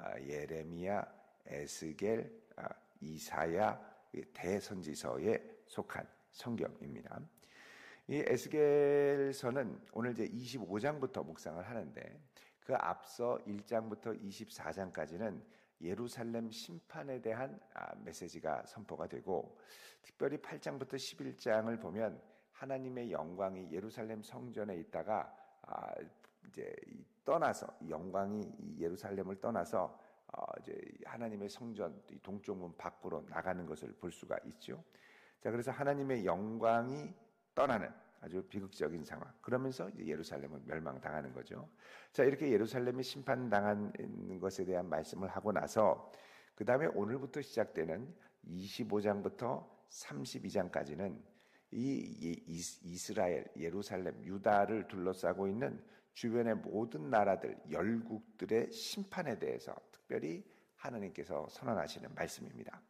예레미야, 에스겔, 이사야 대선지서에 속한 성경입니다. 이 에스겔서는 오늘 이제 25장부터 묵상을 하는데 그 앞서 1장부터 24장까지는 예루살렘 심판에 대한 메시지가 선포가 되고, 특별히 8장부터 11장을 보면 하나님의 영광이 예루살렘 성전에 있다가 이제 떠나서, 영광이 예루살렘을 떠나서 이제 하나님의 성전 동쪽문 밖으로 나가는 것을 볼 수가 있죠. 자, 그래서 하나님의 영광이 떠나는 아주 비극적인 상황. 그러면서 이제 예루살렘은 멸망당하는 거죠. 자, 이렇게 예루살렘이 심판당하는 것에 대한 말씀을 하고 나서 그 다음에 오늘부터 시작되는 25장부터 32장까지는 이 이스라엘, 예루살렘, 유다를 둘러싸고 있는 주변의 모든 나라들, 열국들의 심판에 대해서 특별히 하나님께서 선언하시는 말씀입니다.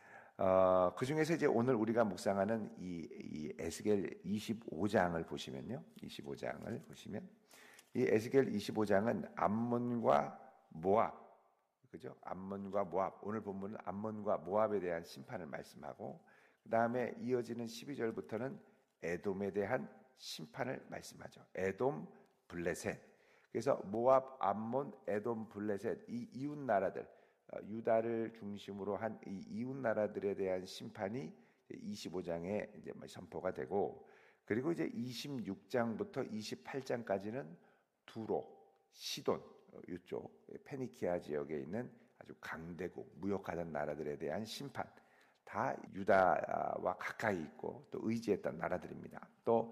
그 중에서 이제 오늘 우리가 묵상하는 이 에스겔 25장을 보시면요. 25장을 보시면 이 에스겔 25장은 암몬과 모압, 그죠? 암몬과 모압. 오늘 본문은 암몬과 모압에 대한 심판을 말씀하고, 그 다음에 이어지는 12절부터는 에돔에 대한 심판을 말씀하죠. 에돔, 블레셋. 그래서 모압, 암몬, 에돔, 블레셋, 이 이웃 나라들, 유다를 중심으로 한 이 이웃 나라들에 대한 심판이 25장에 이제 선포가 되고, 그리고 이제 26장부터 28장까지는 두로, 시돈, 이쪽 페니키아 지역에 있는 아주 강대국, 무역하던 나라들에 대한 심판, 다 유다와 가까이 있고 또 의지했던 나라들입니다. 또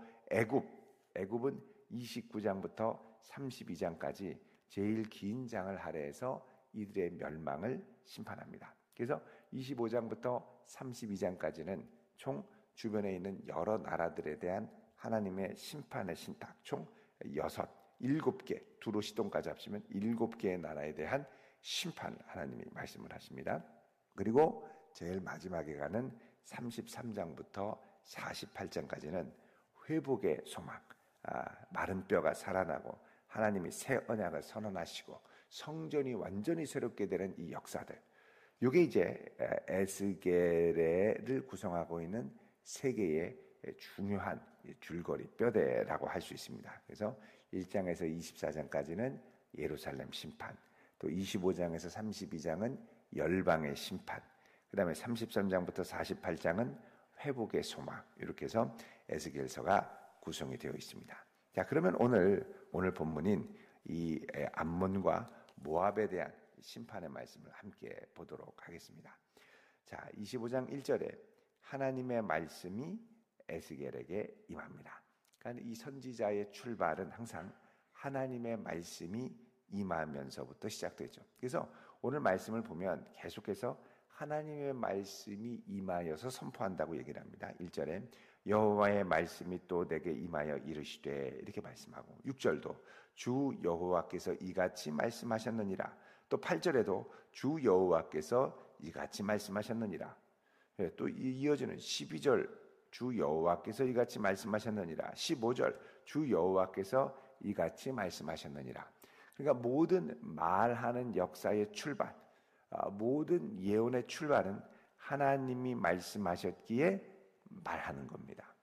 애굽은 29장부터 32장까지 제일 긴 장을 할애해서 이들의 멸망을 심판합니다. 그래서 25장부터 32장까지는 총 주변에 있는 여러 나라들에 대한 하나님의 심판의 신탁, 총 7개, 두로 시돈까지 합치면 7개의 나라에 대한 심판을 하나님이 말씀을 하십니다. 그리고 제일 마지막에 가는 33장부터 48장까지는 회복의 소망, 마른 뼈가 살아나고 하나님이 새 언약을 선언하시고 성전이 완전히 새롭게 되는 이 역사들, 이게 이제 에스겔을 구성하고 있는 세 개의 중요한 줄거리, 뼈대라고 할 수 있습니다. 그래서 1장에서 24장까지는 예루살렘 심판, 또 25장에서 32장은 열방의 심판, 그 다음에 33장부터 48장은 회복의 소망, 이렇게 해서 에스겔서가 구성이 되어 있습니다. 자, 그러면 오늘 본문인 이 암몬과 모압에 대한 심판의 말씀을 함께 보도록 하겠습니다. 자, 25장 1절에 하나님의 말씀이 에스겔에게 임합니다. 그러니까 이 선지자의 출발은 항상 하나님의 말씀이 임하면서부터 시작되죠. 그래서 오늘 말씀을 보면 계속해서 하나님의 말씀이 임하여서 선포한다고 얘기를 합니다. 1절에 여호와의 말씀이 또 내게 임하여 이르시되, 이렇게 말씀하고, 6절도 주 여호와께서 이같이 말씀하셨느니라. 또 8절에도 주 여호와께서 이같이 말씀하셨느니라. 또 이어지는 12절 주 여호와께서 이같이 말씀하셨느니라. 15절 주 여호와께서 이같이 말씀하셨느니라. 그러니까 모든 말하는 역사의 출발, 모든 예언의 출발은 하나님이 말씀하셨기에 말하는 겁니다.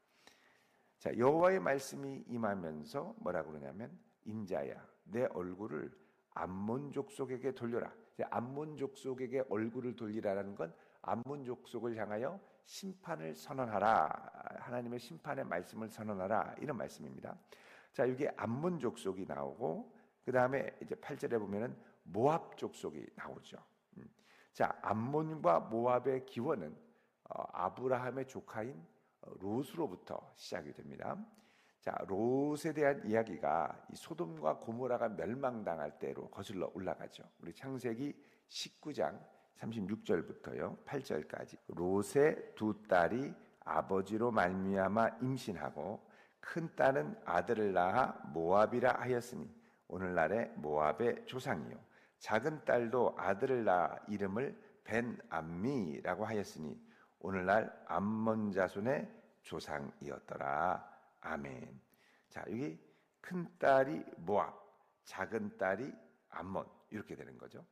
자, 여호와의 말씀이 임하면서 뭐라고 그러냐면, 인자야 내 얼굴을 암몬 족속에게 돌려라. 암몬 족속에게 얼굴을 돌리라는 건 암몬 족속을 향하여 심판을 선언하라, 하나님의 심판의 말씀을 선언하라, 이런 말씀입니다. 자, 이게 암몬 족속이 나오고, 그 다음에 이제 8절에 보면은 모압 족속이 나오죠. 자, 암몬과 모압의 기원은 아브라함의 조카인 롯으로부터 시작이 됩니다. 자, 롯에 대한 이야기가 이 소돔과 고모라가 멸망당할 때로 거슬러 올라가죠. 우리 창세기 19장 36절부터요 8절까지 롯의 두 딸이 아버지로 말미암아 임신하고 큰 딸은 아들을 낳아 모압이라 하였으니 오늘날의 모압의 조상이요, 작은 딸도 아들을 낳아 이름을 벤암미라고 하였으니 오늘날 암몬 자손의 조상이었더라. 아멘. 자, 여기 큰 딸이 모압, 작은 딸이 암몬, 이렇게 되는 거죠.